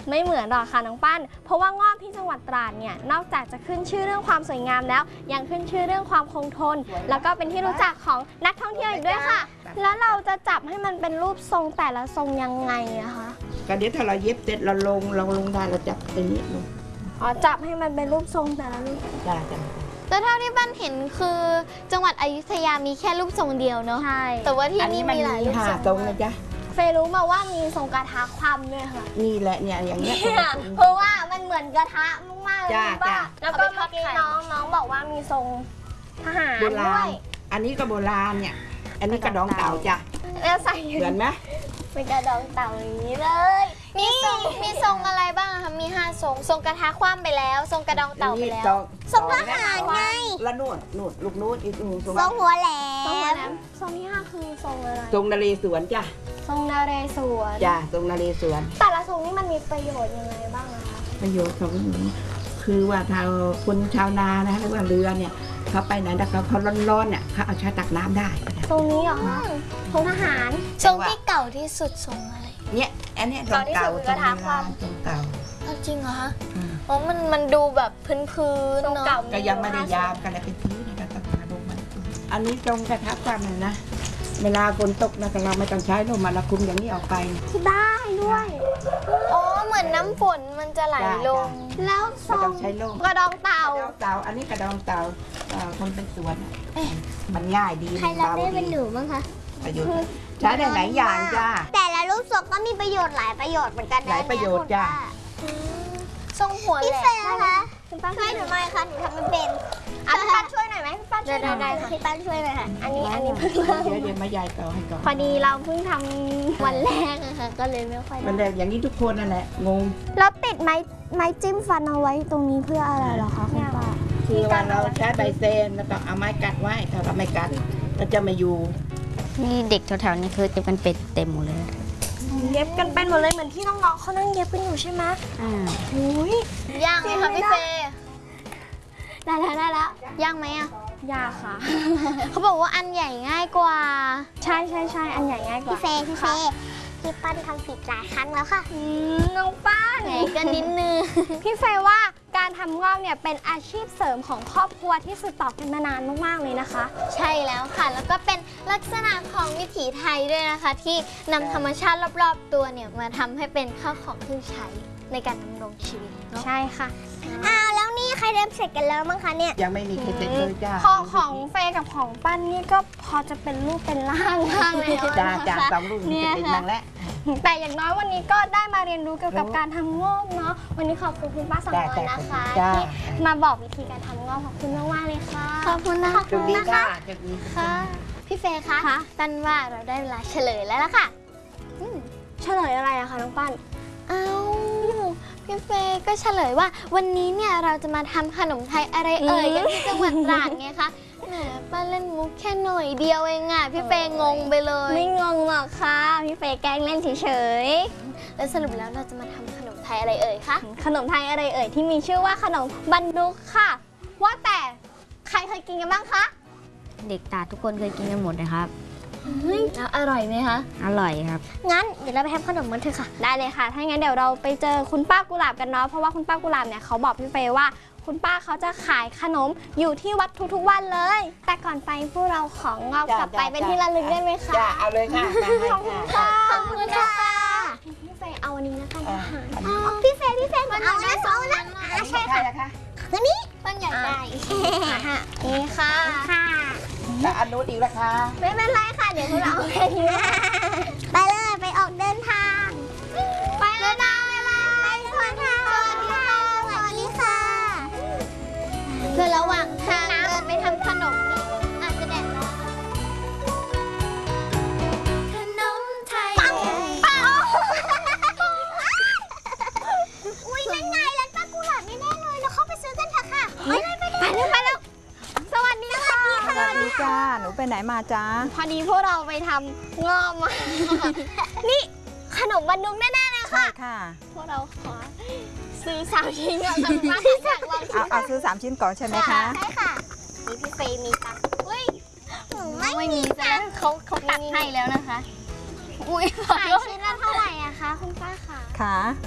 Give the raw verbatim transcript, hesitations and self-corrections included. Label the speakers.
Speaker 1: ไม่เหมือนหรอกค่ะน้องปั้นเพราะว่างอกที่จังหวัดตราดเนี่ยนอกจากจะขึ้นชื่อเรื่องความสวยงามแล้วยังขึ้นชื่อเรื่องความคงทนแล้วก็เป็นที่รู้จักของนักท่องเที่ยวอีกด้วยค่ะแล้วเราจะจับให้มันเป็นรูปทรงแต่ละทรงยังไงอะคะ
Speaker 2: ก็เดี๋ยวถ้าเราเย็บเสร็จเราลงเราลงได้เราจับตรงนี้ลง
Speaker 1: อ๋อจับให้มันเป็นรูปทรงแต่ละรูป
Speaker 2: จ้าจ้า
Speaker 3: แล้วเท่าที่บ้านเห็นคือจังหวัดอยุธยามีแค่รูปทรงเดียวเนาะ
Speaker 1: ใช่
Speaker 3: แต่ว่าที่นี่มีหลายรูปทรง
Speaker 2: ตรงนะจ๊ะ
Speaker 1: เฟย์รู้มาว่ามีทรงกระทะคว่ำด้วยค่ะ
Speaker 2: นี่แหละเนี่ยอย่างเงี้ย
Speaker 1: เพราะว่ามันเหมือนกระทะมากๆเลยป้าแล้วก็เมื่อกี้น้องน้องบอกว่ามีทรงทหารด้วย
Speaker 2: อันนี้ก็โบราณเนี่ยอันนี้กระดองเต่าจ้ะ
Speaker 1: แล้วใส่
Speaker 2: เหมือนไหม
Speaker 1: เป็นกระดองเต่าอย่างนี้เลย
Speaker 3: มีทรงมีทรงอะไรบ้างคะมีห้าทรงทรงกระทะคว่ำไปแล้วทรงกระดองเต่าไปแล้ว
Speaker 1: ทรงทหารไง
Speaker 2: แล้วนู่นนู่นลูกนู่นอีกนู่น
Speaker 1: ทรงหัวแหลมทรงที่ห้าคือทรงอะไร
Speaker 2: ทรงนเรศวรจ้ะ
Speaker 1: ทรงนเรศวร
Speaker 2: จ้ะทรงนเรศวร
Speaker 1: แต่ละทรงนี่มันมีประโยชน์ยังไงบ้างนะคะ
Speaker 2: ประโยชน์ของหนูคือว่าชาวคนชาวนานะหรือว่าเรือเนี่ยเขาไปไหนแล้วเขาร้อนๆเนี่ยเขาเอาใช้ตักน้ำได้
Speaker 1: ตรงนี้เหรอทรงทหาร
Speaker 3: ทรงที่เก่าที่สุดทรงอะไร
Speaker 2: เนี่ยอันนี้ทรงเก่าทรงโบราณทรงเก่า
Speaker 3: จริงเหรอคะเพราะมันมันดูแบบพื้นๆเนาะ
Speaker 2: ก็ยังไม่ได้ยามกันเลยเป็นพื้นในการตักน้ำลงมาอันนี้ทรงกระทะความนะเวลาฝนตกนะเราไม่ต้องใช้ลมมาเราคุมอย่างนี้ออกไป
Speaker 1: ที่ได้ด้วย
Speaker 3: อ๋อเหมือนน้ำฝนมันจะไหลลง
Speaker 1: แล้วทรงกระดองเต่าก
Speaker 2: ระดองเต่าอันนี้กระดองเต่าคนเป็นสวนมันง่ายดี
Speaker 1: ใครรับได้เป็นหนูบ้างคะ
Speaker 2: ประโยชน์ใช้ได้หลายอย่างจ้า
Speaker 1: แต่ละรูปทรงก็มีประโยชน์หลายประโยชน์เหมือนกัน
Speaker 2: หลายประโยชน์จ้า
Speaker 3: ทรงหัวแหลม
Speaker 1: พี่เฟย์นะคะคุณป้าช่วยหนูหน่อยค่ะหนูทำไม่เป็นอ่ะพี่ป้าช่วยหน่อยไหมพี่ป้าช่วยหน่อยได้ค่ะพี่ป้าช่วยเลยค่ะอันนี้อันนี้เพิ่งเริ่ม
Speaker 2: เดี๋ยวเดี๋ยวมายายต่อให้ก่อน
Speaker 1: พอดีเราเพิ่งทำวันแรกอะค่ะก็เลยไม่ค่อย
Speaker 2: วันแรกอย่างนี้ทุกคนนั่นแหละงง
Speaker 1: แล้วติดไม้ไม้จิ้มฟันเอาไว้ตรงนี้เพื่ออะไรหรอคะคุณป้า
Speaker 2: คือว่าเราใช้ใบเซนแล้วก็เอาไม้กัดไว้ถ้าเราไม่กัดก็จะไม่อยู่
Speaker 4: นี่เด็กแถวๆนี้คือจะเป็นเป็ดเต็มหมดเลย
Speaker 1: เย็บกันเป็นหมดเลยเหมือนที่น้องๆเขานั่งเย็บกันอยู่ใช่ไหม
Speaker 4: อ่า
Speaker 1: โอ้ย
Speaker 3: ย่างไหมคะพี่เฟย์
Speaker 1: ได้แล้วได้แล้ว
Speaker 3: ย่างไหมอ่ะ
Speaker 1: ยากค่ะ
Speaker 3: เขาบอกว่าอันใหญ่ง่ายกว่า
Speaker 1: ใช่ใช่ใช่อันใหญ่ง่ายกว่า
Speaker 5: พี่เฟย์พี่เฟย์พี่ปั้นทำผิดหลายครั้งแล้วค่ะ
Speaker 1: น้องป้าน
Speaker 3: ไหนกันนิดนึง
Speaker 1: พี่เฟย์ว่าการทำงอกเนี่ยเป็นอาชีพเสริมของครอบครัวที่สืบต่อกันมานานมากๆเลยนะคะ
Speaker 3: ใช่แล้วค่ะแล้วก็เป็นลักษณะของวิถีไทยด้วยนะคะที่นำธรรมชาติรอบๆตัวเนี่ยมาทำให้เป็นข้าวของเครื่องใช้ในการดำรงชีวิตเนาะ
Speaker 1: ใช่ค่ะ
Speaker 5: อ้าวแล้วนี่ใครเริ่มเสร็จกันแล้วมั้งคะเนี่ย
Speaker 2: ยังไม่มีใครเสร็จเลยจ้า
Speaker 1: พอของเฟย์กับของปั้นนี่ก็พอจะเป็นรูปเป็นร่างบ้างแล้ว
Speaker 2: จ้าจ้าสองรูปเนี่ยเป็นบ้างแล้ว
Speaker 1: แต่อย่างน้อยวันนี้ก็ได้มาเรียนรู้เกี่ยวกับการทำงอกเนาะวันนี้ขอบคุณคุณป้าสังวรนะคะที่มาบอกวิธีการทำงอกขอบคุณมากๆเลยค่ะ
Speaker 3: ขอบคุณนะ
Speaker 2: ขอบคุณนะคะ
Speaker 3: ค่ะพี่เฟย์คะปั้นว่าเราได้เวลาเฉลยแล้วล่ะค่ะ
Speaker 1: เฉลยอะไรอะคะน้องปั้น
Speaker 3: อ้าวพี่เฟย์ก็เฉลยว่าวันนี้เนี่ยเราจะมาทำขนมไทยอะไรเอ่ยกันที่จังหวัดตราดไงคะแหมป้าเล่นมุกแค่หน่อยเดียวเองอ่ะพี่เฟย์งงไปเลย
Speaker 1: ไม่งงหรอกค่ะพี่เฟย์แกล้งเล่นเฉย
Speaker 3: ๆแล้วสรุปแล้วเราจะมาทำขนมไทยอะไรเอ่ยคะ
Speaker 1: ขนมไทยอะไรเอ่ยที่มีชื่อว่าขนมบันดุกค่ะว่าแต่ใครเคยกินกันบ้างคะ
Speaker 4: เด็กตราดทุกคนเคยกินกันหมดนะครับ
Speaker 3: แล้วอร่อยไหมคะ
Speaker 4: อร่อยครับ
Speaker 1: งั้นเดี๋ยวเราไปทำขนมกันเถอะค่ะได้เลยค่ะถ้างั้นเดี๋ยวเราไปเจอคุณป้ากุหลาบกันเนาะเพราะว่าคุณป้ากุหลาบเนี่ยเขาบอกพี่เฟย์ว่าคุณป้าเขาจะขายขนมอยู่ที่วัดทุกๆวันเลยแต่ก่อนไปพวกเราของงอกกลับไปเป็นที่ระลึกได้ไหมคะ
Speaker 2: จ้าเอาเลยค่ะ
Speaker 1: ขอบคุณค่ะขอบคุณค่ะพี่เฟย์เอาอันนี้นะคะพี่เฟย์พี่เฟย์เอานะเอานะ
Speaker 2: ใช่ค่ะ
Speaker 1: คือนี้
Speaker 3: ปั้นอยากได้
Speaker 1: นี่ค่ะ
Speaker 5: ค่ะ
Speaker 2: แล้วอันนู้นอีกนะคะ
Speaker 1: ไม่เป็นไรค่ะเดี๋ยวพวกเราไป
Speaker 5: ไปเลยไปออกเดินทาง
Speaker 1: ไปแล้วนะ
Speaker 5: ไปสวัสดีค่ะสวัสดีค่ะ
Speaker 3: คือระหว่างทางเดินไปทำขนมอาจจะแดดร้อนขนมไทยปังปัง
Speaker 5: อุ้ยนั่นไงร้านป้ากุหลาบแน่ๆเลยเราเข้าไปซื้อกันเถอะค่ะไปเลยไปเลย
Speaker 1: ไปแล้วสวัสดีค่ะ
Speaker 6: สวัสดีจ้าหนูไปไหนมาจ้า
Speaker 1: พอดีพวกเราไปทำงอมมานี่ขนมบันดุงแน่ๆเลยค่ะ
Speaker 6: ค่ะ
Speaker 1: พวกเราขอซื้อสามชิ้นก่อนกันมาจากเรา
Speaker 6: เอาเอาซื้อสามชิ้นก่อนใช่ไหมคะ
Speaker 1: ใช่ค่ะนี่พี่เฟย์มีตังค์อุ้ย
Speaker 3: ไม่มีจ้ะเขาเขาตัดให้แล้วนะคะ
Speaker 1: อุ้ยขายชิ้นละเท่าไหร่อะคะคุณป้าค่ะ
Speaker 6: ค่ะ